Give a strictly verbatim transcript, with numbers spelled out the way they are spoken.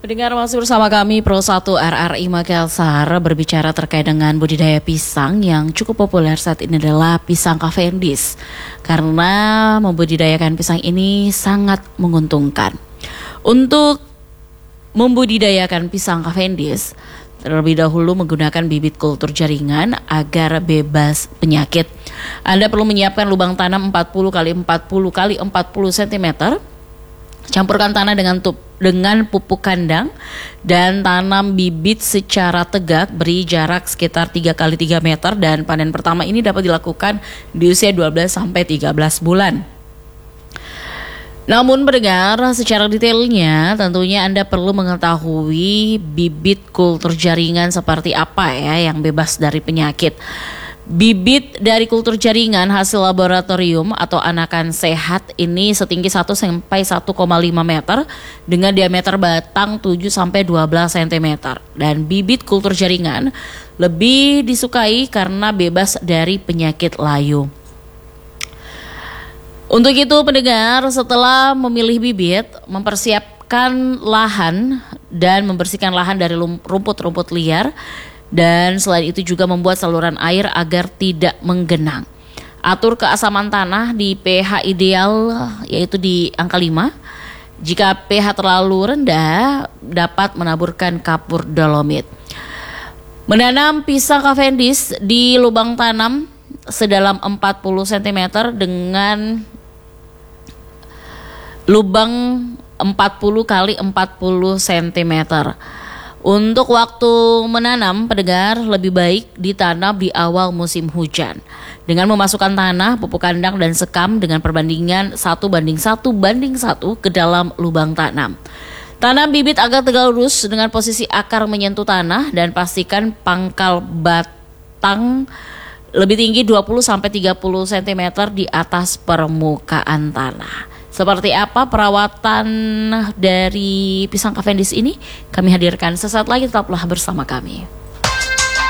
Pendengar masih bersama kami Pro satu R R I Makassar berbicara terkait dengan budidaya pisang yang cukup populer saat ini adalah pisang Cavendish. Karena membudidayakan pisang ini sangat menguntungkan. Untuk membudidayakan pisang Cavendish, terlebih dahulu menggunakan bibit kultur jaringan agar bebas penyakit. Anda perlu menyiapkan lubang tanam empat puluh kali empat puluh kali empat puluh sentimeter. Campurkan tanah dengan tup, dengan pupuk kandang dan tanam bibit secara tegak, beri jarak sekitar tiga kali tiga meter dan panen pertama ini dapat dilakukan di usia dua belas sampai tiga belas bulan. Namun pendengar, secara detailnya tentunya Anda perlu mengetahui bibit kultur jaringan seperti apa ya yang bebas dari penyakit. Bibit dari kultur jaringan hasil laboratorium atau anakan sehat ini setinggi satu sampai satu koma lima meter dengan diameter batang tujuh sampai dua belas sentimeter. Dan bibit kultur jaringan lebih disukai karena bebas dari penyakit layu. Untuk itu pendengar, setelah memilih bibit, mempersiapkan lahan dan membersihkan lahan dari rumput-rumput liar. Dan selain itu juga membuat saluran air agar tidak menggenang. Atur keasaman tanah di pH ideal yaitu di angka lima. Jika pH terlalu rendah dapat menaburkan kapur dolomit. Menanam pisang Cavendish di lubang tanam sedalam empat puluh sentimeter dengan lubang empat puluh kali empat puluh sentimeter. Untuk waktu menanam, pendengar, lebih baik ditanam di awal musim hujan. Dengan memasukkan tanah, pupuk kandang dan sekam dengan perbandingan satu banding satu banding satu ke dalam lubang tanam. Tanam bibit agak tegak lurus dengan posisi akar menyentuh tanah dan pastikan pangkal batang lebih tinggi dua puluh sampai tiga puluh sentimeter di atas permukaan tanah. Seperti apa perawatan dari pisang Cavendish ini? Kami hadirkan sesaat lagi, tetaplah bersama kami.